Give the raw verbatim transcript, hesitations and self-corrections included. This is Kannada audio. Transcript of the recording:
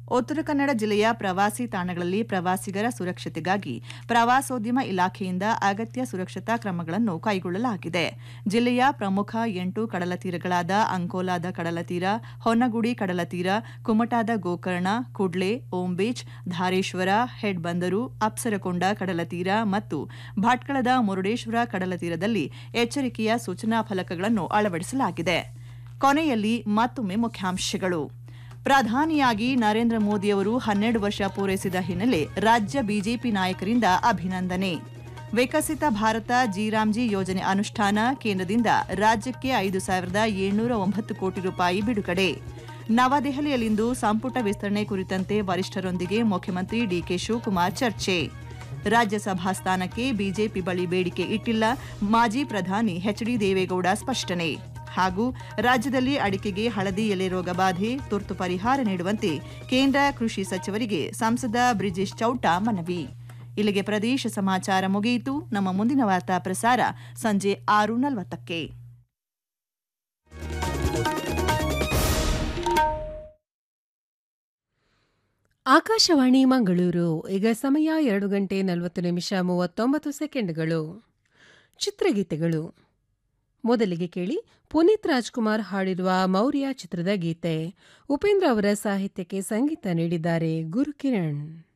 ಉತ್ತರ ಕನ್ನಡ ಜಿಲ್ಲೆಯ ಪ್ರವಾಸಿ ತಾಣಗಳಲ್ಲಿ ಪ್ರವಾಸಿಗರ ಸುರಕ್ಷತೆಗಾಗಿ ಪ್ರವಾಸೋದ್ಯಮ ಇಲಾಖೆಯಿಂದ ಅಗತ್ಯ ಸುರಕ್ಷತಾ ಕ್ರಮಗಳನ್ನು ಕೈಗೊಳ್ಳಲಾಗಿದೆ. ಜಿಲ್ಲೆಯ ಪ್ರಮುಖ ಎಂಟು ಕಡಲತೀರಗಳಾದ ಅಂಕೋಲಾದ ಕಡಲತೀರ, ಹೊನ್ನಗುಡಿ ಕಡಲತೀರ, ಕುಮಟಾದ ಗೋಕರ್ಣ, ಕುಡ್ಲೆ, ಓಂ ಬೀಚ್, ಧಾರೇಶ್ವರ, ಹೆಡ್ ಬಂದರು, ಅಪ್ಸರಕೊಂಡ ಕಡಲತೀರ ಮತ್ತು ಭಟ್ಕಳದ ಮುರುಡೇಶ್ವರ ಕಡಲತೀರದಲ್ಲಿ ಎಚ್ಚರಿಕೆಯ ಸೂಚನಾ ಫಲಕಗಳನ್ನು ಅಳವಡಿಸಲಾಗಿದೆ. ಕೊನೆಯಲ್ಲಿ ಮತ್ತೊಮ್ಮೆ ಮುಖ್ಯಾಂಶಗಳು. ಪ್ರಧಾನಿಯಾಗಿ ನರೇಂದ್ರ ಮೋದಿಯವರು ಹನ್ನೆರಡು ವರ್ಷ ಪೂರೈಸಿದ ಹಿನ್ನೆಲೆ ರಾಜ್ಯ ಬಿಜೆಪಿ ನಾಯಕರಿಂದ ಅಭಿನಂದನೆ. ವಿಕಸಿತ ಭಾರತ ಜಿರಾಮ್ಜಿ ಯೋಜನೆ ಅನುಷ್ಠಾನ, ಕೇಂದ್ರದಿಂದ ರಾಜ್ಯಕ್ಕೆ ಐದು ಸಾವಿರದ ಏಳ್ನೂರ ಒಂಬತ್ತು ಕೋಟಿ ರೂಪಾಯಿ ಬಿಡುಗಡೆ. ನವದೆಹಲಿಯಲ್ಲಿಂದು ಸಂಪುಟ ವಿಸ್ತರಣೆ ಕುರಿತಂತೆ ವರಿಷ್ಠರೊಂದಿಗೆ ಮುಖ್ಯಮಂತ್ರಿ ಡಿಕೆ ಶಿವಕುಮಾರ್ ಚರ್ಚೆ. ರಾಜ್ಯಸಭಾ ಸ್ಥಾನಕ್ಕೆ ಬಿಜೆಪಿ ಬಳಿ ಬೇಡಿಕೆ ಇಟ್ಟಿಲ್ಲ, ಮಾಜಿ ಪ್ರಧಾನಿ ಎಚ್ ಡಿ ದೇವೇಗೌಡ ಸ್ಪಷ್ಟನೆ. ಹಾಗೂ ರಾಜ್ಯದಲ್ಲಿ ಅಡಿಕೆಗೆ ಹಳದಿ ಎಲೆ ರೋಗ ಬಾಧೆ, ತುರ್ತು ಪರಿಹಾರ ನೀಡುವಂತೆ ಕೇಂದ್ರ ಕೃಷಿ ಸಚಿವರಿಗೆ ಸಂಸದ ಬ್ರಿಜೇಶ್ ಚೌಟ ಮನವಿ. ಇಲ್ಲಿಗೆ ಪ್ರದೇಶ ಸಮಾಚಾರ ಮುಗಿಯಿತು. ನಮ್ಮ ಮುಂದಿನ ವಾರ್ತಾ ಪ್ರಸಾರ ಸಂಜೆ ಆರು ನಲವತ್ತಕ್ಕೆ. ಆಕಾಶವಾಣಿ ಮಂಗಳೂರು. ಈಗ ಸಮಯ ಎರಡು ಗಂಟೆ ನಲವತ್ತು ನಿಮಿಷ ಮೂವತ್ತೊಂಬತ್ತು ಸೆಕೆಂಡ್ಗಳು. ಚಿತ್ರಗೀತೆಗಳು. ಮೊದಲಿಗೆ ಕೇಳಿ ಪುನೀತ್ ರಾಜ್ಕುಮಾರ್ ಹಾಡಿರುವ ಮೌರ್ಯ ಚಿತ್ರದ ಗೀತೆ. ಉಪೇಂದ್ರ ಅವರ ಸಾಹಿತ್ಯಕ್ಕೆ ಸಂಗೀತ ನೀಡಿದ್ದಾರೆ ಗುರುಕಿರಣ್.